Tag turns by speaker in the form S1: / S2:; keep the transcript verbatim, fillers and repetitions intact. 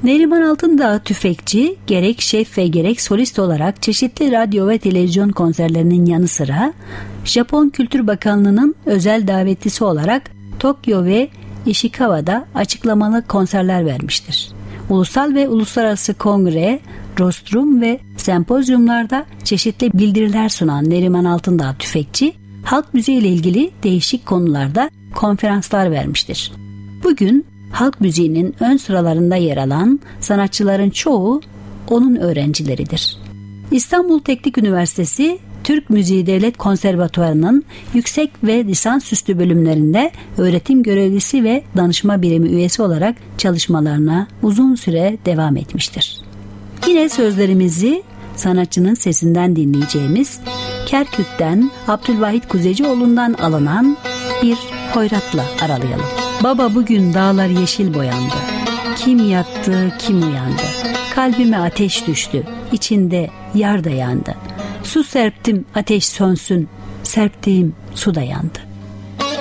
S1: Neriman Altındağ tüfekçi gerek şef ve gerek solist olarak çeşitli radyo ve televizyon konserlerinin yanı sıra Japon Kültür Bakanlığı'nın özel davetlisi olarak Tokyo ve Ishikawa'da açıklamalı konserler vermiştir. Ulusal ve uluslararası kongre, rostrum ve sempozyumlarda çeşitli bildiriler sunan Neriman Altındağ tüfekçi, halk müziği ile ilgili değişik konularda konferanslar vermiştir. Bugün halk müziğinin ön sıralarında yer alan sanatçıların çoğu onun öğrencileridir. İstanbul Teknik Üniversitesi Türk Müziği Devlet Konservatuvarı'nın yüksek ve lisansüstü bölümlerinde öğretim görevlisi ve danışma birimi üyesi olarak çalışmalarına uzun süre devam etmiştir. Yine sözlerimizi sanatçının sesinden dinleyeceğimiz Kerkük'ten Abdülvahit Kuzecioğlu'ndan alınan bir hoyratla aralayalım. Baba bugün dağlar yeşil boyandı. Kim yattı, kim uyandı. Kalbime ateş düştü, içinde yar da yandı. Su serptim ateş sönsün, serptiğim su da yandı.